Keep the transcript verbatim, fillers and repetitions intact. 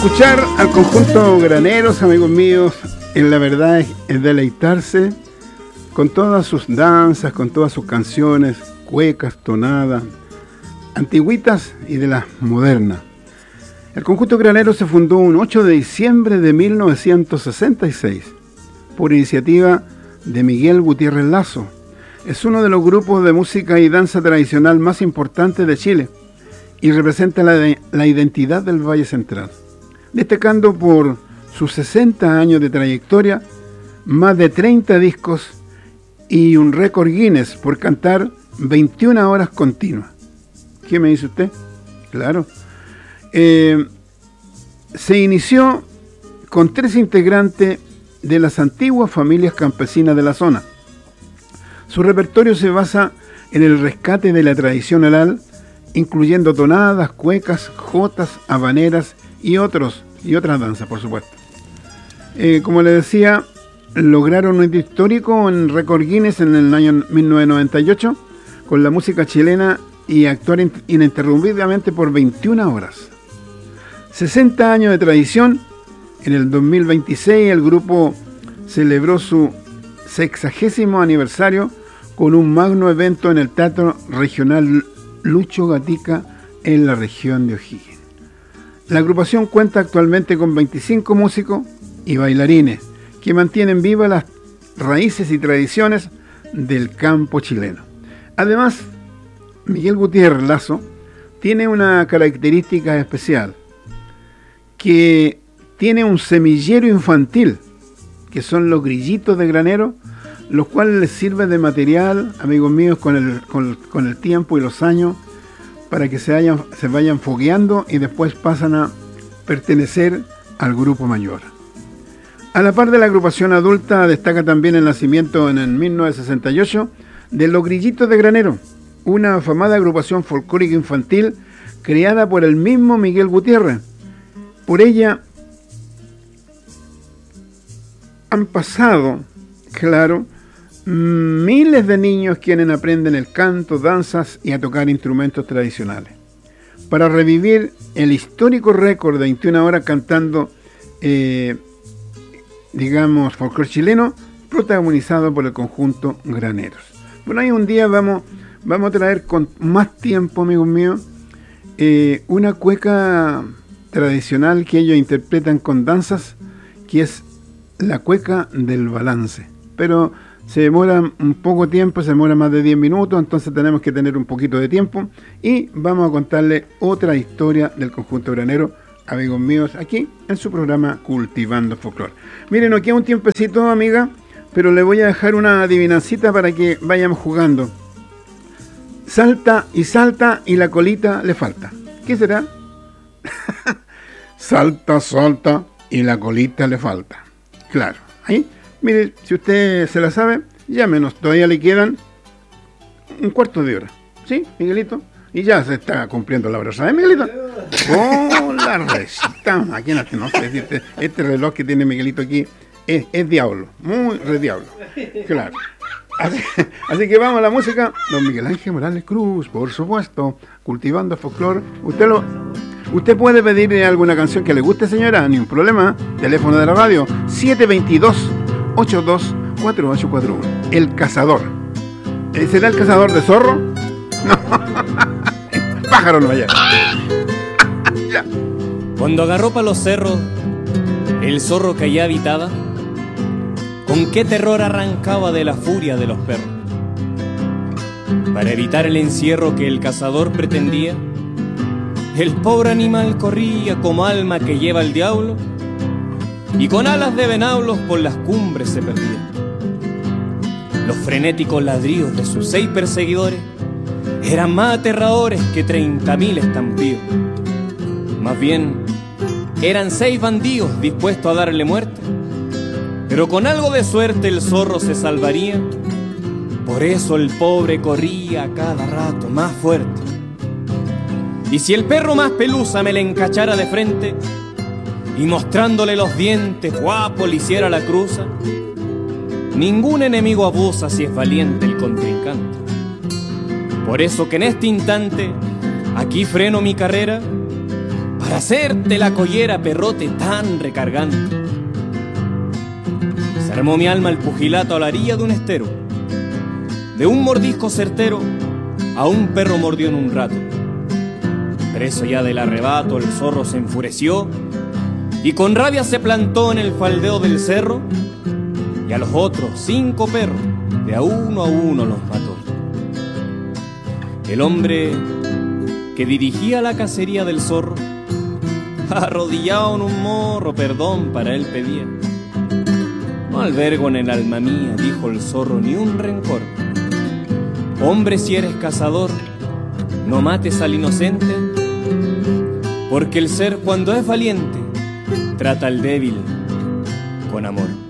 Escuchar al conjunto Graneros, amigos míos, en la verdad es, es deleitarse con todas sus danzas, con todas sus canciones, cuecas, tonadas, antigüitas y de las modernas. El conjunto Graneros se fundó un ocho de diciembre de mil novecientos sesenta y seis por iniciativa de Miguel Gutiérrez Lazo. Es uno de los grupos de música y danza tradicional más importantes de Chile y representa la, la identidad del Valle Central, destacando por sus sesenta años de trayectoria, más de treinta discos y un récord Guinness por cantar veintiuna horas continuas. ¿Qué me dice usted? Claro. Eh, se inició con tres integrantes de las antiguas familias campesinas de la zona. Su repertorio se basa en el rescate de la tradición oral, incluyendo tonadas, cuecas, jotas, habaneras y otros y otras danzas, por supuesto. Eh, como les decía, lograron un hito histórico en récord Guinness en el año mil novecientos noventa y ocho con la música chilena y actuar ininterrumpidamente por veintiuna horas. sesenta años de tradición. En el dos mil veintiséis el grupo celebró su sexagésimo aniversario con un magno evento en el Teatro Regional Lucho Gatica en la región de O'Higgins. La agrupación cuenta actualmente con veinticinco músicos y bailarines que mantienen vivas las raíces y tradiciones del campo chileno. Además, Miguel Gutiérrez Lazo tiene una característica especial, que tiene un semillero infantil, que son los grillitos de granero, los cuales les sirve de material, amigos míos, con el, con, con el tiempo y los años, para que se vayan, se vayan fogueando y después pasan a pertenecer al grupo mayor. A la par de la agrupación adulta, destaca también el nacimiento en el mil novecientos sesenta y ocho de Los Grillitos de Granero, una afamada agrupación folclórica infantil creada por el mismo Miguel Gutiérrez. Por ella han pasado, claro, miles de niños quienes aprenden el canto, danzas y a tocar instrumentos tradicionales. Para revivir el histórico récord de veintiuna horas cantando, eh, digamos, folclore chileno, protagonizado por el conjunto Graneros. Bueno, ahí un día vamos, vamos a traer con más tiempo, amigos míos, eh, una cueca tradicional que ellos interpretan con danzas, que es la cueca del balance. Pero se demora un poco tiempo, se demora más de diez minutos, entonces tenemos que tener un poquito de tiempo y vamos a contarle otra historia del conjunto Granero, amigos míos, aquí en su programa Cultivando Folclore. Miren, nos queda un tiempecito, amiga, pero le voy a dejar una adivinancita para que vayamos jugando. Salta y salta y la colita le falta. ¿Qué será? Salta, salta y la colita le falta. Claro, ahí, mire, si usted se la sabe, llámenos, todavía le quedan un cuarto de hora. ¿Sí, Miguelito? Y ya se está cumpliendo la hora, ¿sabes, Miguelito? ¡Oh, la recita! Imagínate, no sé, este, este reloj que tiene Miguelito aquí es, es diablo, muy re diablo. Claro. Así, así que vamos a la música. Don Miguel Ángel Morales Cruz, por supuesto, Cultivando Folclore. Usted lo... Usted puede pedirle alguna canción que le guste, señora, ni un problema. Teléfono de la radio, siete dos dos, ocho dos cuatro ocho cuatro uno. El Cazador. ¿Será el Cazador de zorro? No. Pájaro no vaya. Ya. Cuando agarró pa' los cerros el zorro que allá habitaba, con qué terror arrancaba de la furia de los perros. Para evitar el encierro que el cazador pretendía, el pobre animal corría como alma que lleva el diablo y con alas de venablos por las cumbres se perdía. Los frenéticos ladridos de sus seis perseguidores eran más aterradores que treinta mil estampidos. Más bien, eran seis bandidos dispuestos a darle muerte, pero con algo de suerte el zorro se salvaría. Por eso el pobre corría a cada rato más fuerte. Y si el perro más pelusa me le encachara de frente y mostrándole los dientes guapo le hiciera la cruza, ningún enemigo abusa si es valiente el contrincante. Por eso que en este instante aquí freno mi carrera para hacerte la collera, perrote tan recargante. Se armó mi alma el pugilato a la orilla de un estero. De un mordisco certero a un perro mordió en un rato. Preso ya del arrebato, el zorro se enfureció y con rabia se plantó en el faldeo del cerro, y a los otros cinco perros de a uno a uno los mató. El hombre que dirigía la cacería del zorro, arrodillado en un morro, perdón para él pedía. No albergo en el alma mía, dijo el zorro, ni un rencor. Hombre, si eres cazador, no mates al inocente, porque el ser cuando es valiente trata al débil con amor.